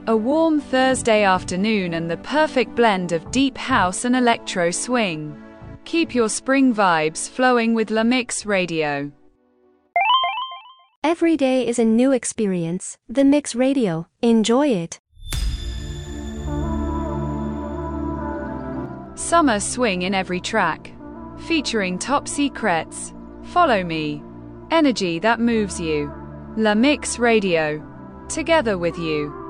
A warm Thursday afternoon and the perfect blend of deep house and electro swing. Keep your spring vibes flowing with La Mix Radio. Every day is a new experience. The Mix Radio. Enjoy it. Summer swing in every track. Featuring top secrets. Follow me. Energy that moves you. La Mix Radio. Together with you.